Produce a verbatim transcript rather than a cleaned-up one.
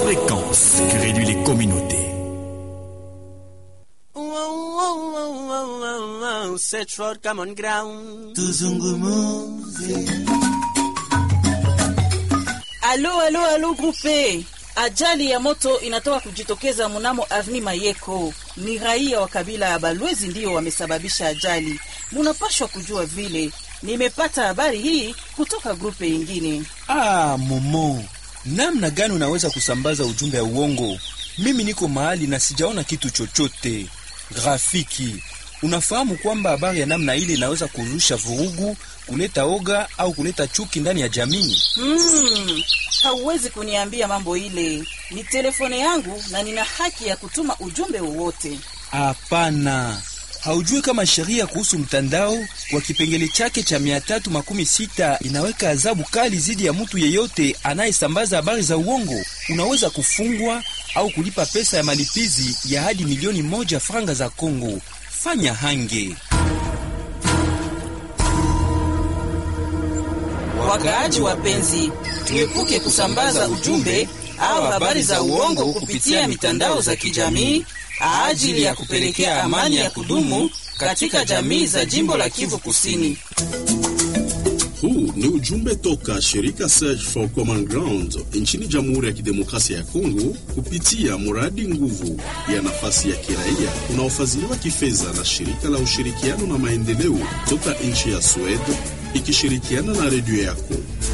fréquence qui réduit les communautés. Search for common ground. Alo, alo, alo grupe. Ajali ya moto inatoka kujitokeza mnamo Avni Mayeko. Ni raia wa kabila ya Balwezi ndio wamesababisha ajali. Munapashwa kujua vile. Nimepata habari hii kutoka grupe ingine. Ah, Momo. Namna gani unaweza kusambaza ujumbe ya uongo? Mimi niko mahali na sijaona kitu chochote. Grafiki. Unafahamu kwamba habari ya namna ile inaweza kuzusha vurugu, kuleta oga au kuleta chuki ndani ya jamii? Hmm, hauwezi kuniambia mambo ile. Ni telefone yangu na nina haki ya kutuma ujumbe wowote. Hapana. Haujui kama sheria kuhusu mtandao kwa kipengele chake cha mia tatu makumi sita inaweka adhabu kali zidi ya mtu yeyote anayesambaza habari za uongo. Unaweza kufungwa au kulipa pesa ya malipizi ya hadi milioni moja franga za Kongo. Fanya hange. Wakaaji wapenzi, tuepuke kusambaza ujumbe au habari za uongo kupitia mitandao za kijamii ajili ya kupelekea amani ya kudumu katika jamii za jimbo la Kivu Kusini. Huu ni ujumbe toka shirika Search for Common Ground nchini Jamhuri ya Kidemokrasia ya Kongo kupitia muradi nguvu ya nafasi ya kiraia unaofadhiliwa kifedha na shirika la ushirikiano na maendeleo toka nchi ya Sweden ikishirikiana na redio yako.